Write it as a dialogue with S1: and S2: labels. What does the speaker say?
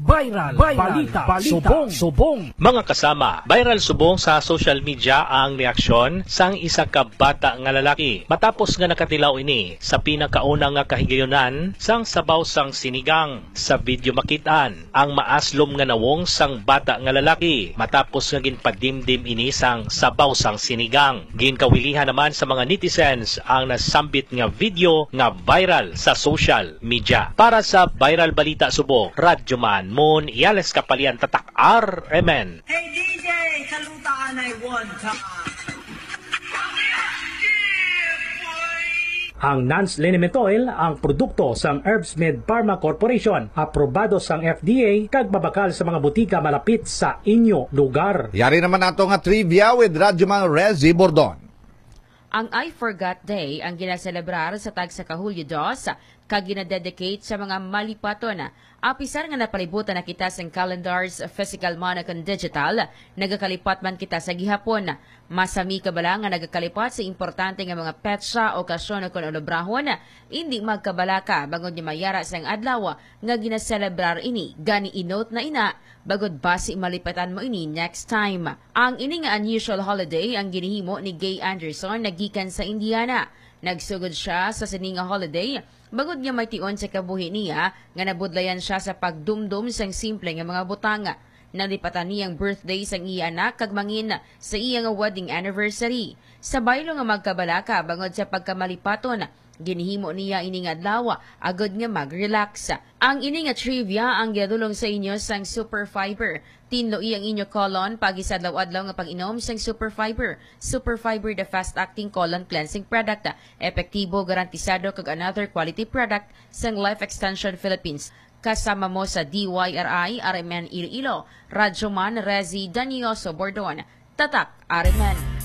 S1: Viral. Balita. Subong.
S2: Mga kasama, viral subong sa social media ang reaksyon sang isa ka bata nga lalaki matapos nga nakatilaw ini sa pinakaunang nga kahigayonan sang sabaw sang sinigang. Sa video makitaan ang maaslom nga nawong sang bata nga lalaki matapos nga ginpadimdim ini sang sabaw sang sinigang. Ginkawilihan naman sa mga netizens ang nasambit nga video nga viral sa social media. Para sa viral balita subong, Radyo Man Moon Iales Kapalian Tatak RMN.
S3: Hey DJ, salutaan ay one time.
S1: Ang Nance-Lenemetol ang produkto sang Herbsmed Pharma Corporation, aprobado sang FDA kag mabakal sa mga butika malapit sa inyo lugar.
S4: Yari naman nato nga trivia with Radyoman Rezi Bordon.
S5: Ang I Forgot Day ang ginaselebrar sa tag sa Kahulyo 2 kag ginadedicate sa mga malipaton. Apisar nga napalibutan na kita sa calendars physical man kung digital, nagakalipat man kita sa gihapon. Masami ka bala nga nagakalipat sa importante nga mga petsa, okasyon o kunobrahon, hindi magkabala ka bagod niya mayara sa adlaw nga ginaselebrar ini. Gani inote na ina, bagod basi malipatan mo ini next time. Ang ini nga unusual holiday ang ginihimo ni Gay Anderson nagikan sa Indiana. Nagsugod siya sa sininga holiday, bagod niya may tion sa kabuhi niya nga nabudlayan siya sa pagdumdum sang simple nga mga butanga. Nalipatan niyang birthday sang iya anak kag mangin sa iya nga wedding anniversary. Sa baylo nga magkabalaka bangod sa pagkamalipaton, ginihimo niya ining adlaw agad nga mag-relax. Ang ini nga trivia ang giadulong sa inyo sang Super Fiber. Tinlo iyang inyo colon pagisadlaw-adlaw nga pag-inom sang Super Fiber. Super Fiber, the fast-acting colon cleansing product. Epektibo, garantisado kag another quality product sang Life Extension Philippines. Kasama mo sa DYRI, RMN Iloilo, Radyoman Rezi Danioso Bordon, Tatak RMN.